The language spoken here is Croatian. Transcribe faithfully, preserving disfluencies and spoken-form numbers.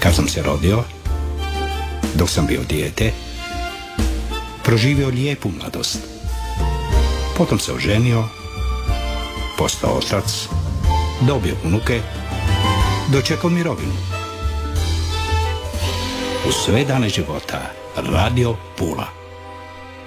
Kad sam se rodio, dok sam bio dijete, proživio lijepu mladost. Potom se oženio, postao otac, dobio unuke, dočekao mirovinu. U sve dane života Radio Pula.